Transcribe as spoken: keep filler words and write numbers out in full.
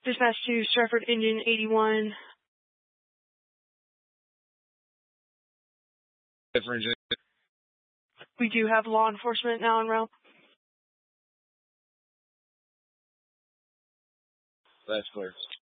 Dispatch to Stratford Engine eighty-one. We do have law enforcement now en route. That's clear.